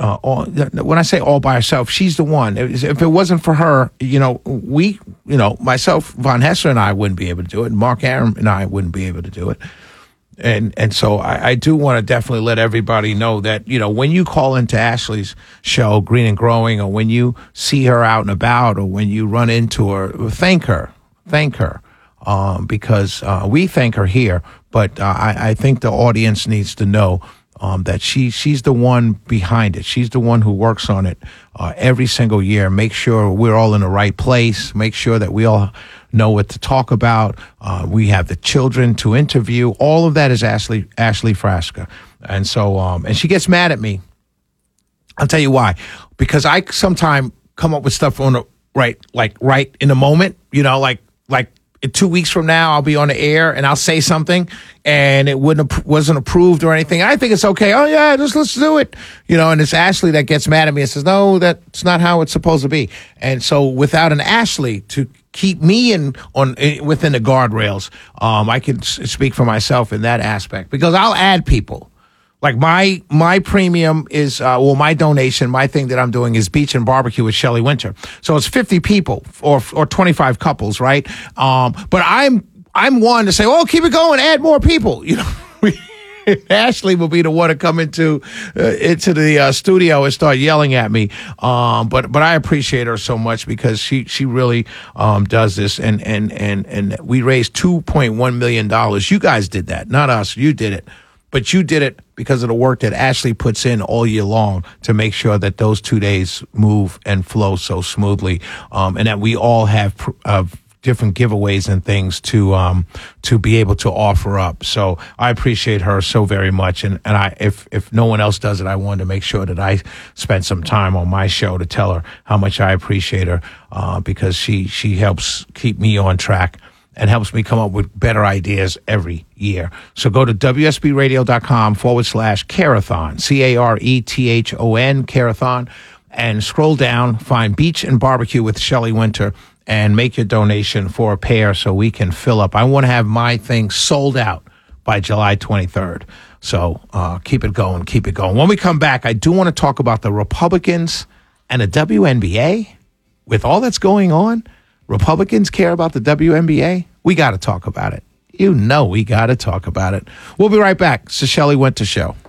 when I say all by herself, she's the one. If it wasn't for her, myself, Von Hesser and I wouldn't be able to do it. Mark Arum and I wouldn't be able to do it. And so I do want to definitely let everybody know that, when you call into Ashley's show, Green and Growing, or when you see her out and about, or when you run into her, thank her, because we thank her here. But I think the audience needs to know that she's the one behind it. She's the one who works on it every single year. Make sure we're all in the right place. Make sure that we all know what to talk about. We have the children to interview. All of that is Ashley Frasca. And so, and she gets mad at me. I'll tell you why. Because I sometimes come up with stuff on the right in the moment, like 2 weeks from now, I'll be on the air and I'll say something and it wasn't approved or anything. I think it's okay. Oh yeah, let's do it. And it's Ashley that gets mad at me and says, no, that's not how it's supposed to be. And so without an Ashley to keep me within the guardrails, I can speak for myself in that aspect, because I'll add people. Like my premium is, my donation, my thing that I'm doing is Beach and Barbecue with Shelley Winter. So it's 50 people or 25 couples, right? But I'm one to say, oh, keep it going, add more people. Ashley will be the one to come into the studio and start yelling at me. But I appreciate her so much, because she really does this, and we raised $2.1 million. You guys did that, not us. You did it. But you did it because of the work that Ashley puts in all year long to make sure that those 2 days move and flow so smoothly, and that we all have different giveaways and things to be able to offer up. So I appreciate her so very much, and if no one else does it, I wanted to make sure that I spent some time on my show to tell her how much I appreciate her, because she helps keep me on track and helps me come up with better ideas every year. So go to WSBRadio.com/Carathon, Carethon, Carathon, and scroll down, find Beach and Barbecue with Shelley Winter, and make your donation for a pair so we can fill up. I want to have my thing sold out by July 23rd. So keep it going. When we come back, I do want to talk about the Republicans and the WNBA. With all that's going on, Republicans care about the WNBA. We got to talk about it. We got to talk about it. We'll be right back. It's the Shelley Winter Show.